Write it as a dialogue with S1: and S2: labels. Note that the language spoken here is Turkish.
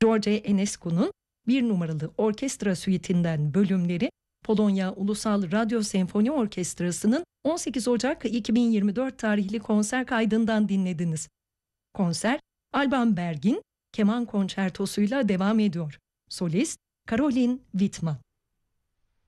S1: George Enescu'nun 1 numaralı orkestra süitinden bölümleri Polonya Ulusal Radyo Senfoni Orkestrası'nın 18 Ocak 2024 tarihli konser kaydından dinlediniz. Konser, Alban Berg'in keman konçertosuyla devam ediyor. Solist, Caroline Wittmann.